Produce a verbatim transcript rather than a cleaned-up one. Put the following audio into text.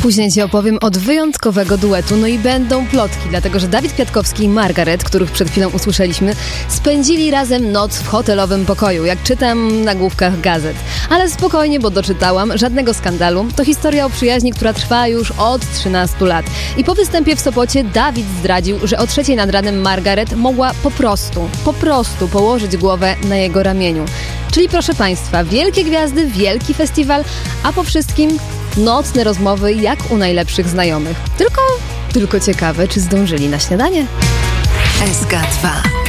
Później Ci opowiem od wyjątkowego duetu, no i będą plotki, dlatego że Dawid Kwiatkowski i Margaret, których przed chwilą usłyszeliśmy, spędzili razem noc w hotelowym pokoju, jak czytam na nagłówkach gazet. Ale spokojnie, bo doczytałam, żadnego skandalu. To historia o przyjaźni, która trwa już od trzynastu lat. I po występie w Sopocie Dawid zdradził, że o trzeciej nad ranem Margaret mogła po prostu, po prostu położyć głowę na jego ramieniu. Czyli proszę Państwa, wielkie gwiazdy, wielki festiwal, a po wszystkim nocne rozmowy jak u najlepszych znajomych. Tylko, tylko ciekawe, czy zdążyli na śniadanie? S K dwa.